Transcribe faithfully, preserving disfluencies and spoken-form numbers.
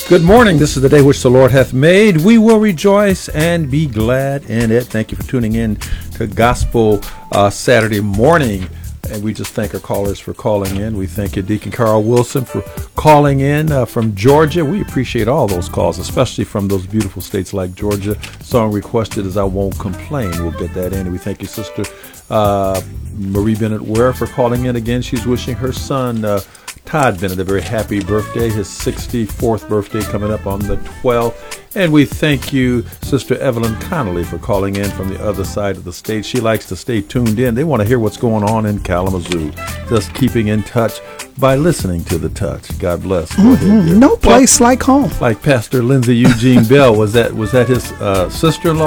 Good morning. This is the day which the Lord hath made. We will rejoice and be glad in it. Thank you for tuning in to Gospel uh, Saturday morning. And we just thank our callers for calling in. We thank you, Deacon Carl Wilson, for calling in uh, from Georgia. We appreciate all those calls, especially from those beautiful states like Georgia. Song requested is I Won't Complain. We'll get that in. And we thank you, Sister uh, Marie Bennett Ware, for calling in again. She's wishing her son, uh, Todd Bennett, a very happy birthday, his sixty-fourth birthday coming up on the twelfth. And we thank you, Sister Evelyn Connolly, for calling in from the other side of the state. She likes to stay tuned in. They want to hear what's going on in Kalamazoo. Just keeping in touch by listening to The Touch. God bless. Go mm-hmm. ahead, no place well, like home. Like Pastor Lindsay Eugene Bell. Was that was that his uh, sister-in-law?